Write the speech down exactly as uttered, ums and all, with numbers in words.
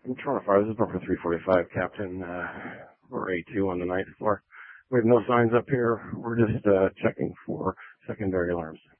Toronto Fire, this is Brooklyn three forty-five, Captain. Uh, we're A two on the ninth floor. We have no signs up here. We're just uh, checking for secondary alarms.